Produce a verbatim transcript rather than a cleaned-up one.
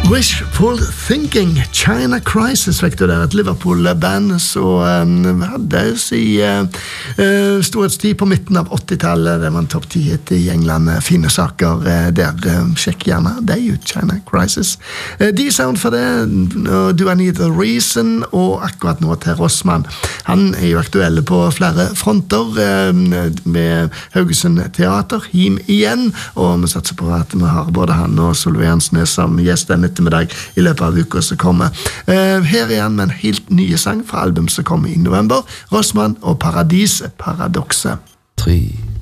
Wishful Thinking, China Crisis, fikk du der, et Liverpool-band, så um, hadde si uh, uh, storhetstid på midten av åttitallet, det var en topp ti hit i England, fine saker uh, der, uh, sjekk gjerne, det er jo China Crisis. Uh, D-Sound for det, uh, Do I Need a Reason, og akkurat nå til Rossmann. Han er jo aktuelle på flere fronter, uh, med Haugesund Teater, Him igjen, og vi satser på at vi har både han og Solveig Hansnes som gjest denne med deg i løpet av uka som kommer. Uh, her igjen med en helt nye sang fra album som kommer i november. Rossmann og Paradis, Paradokset. Tre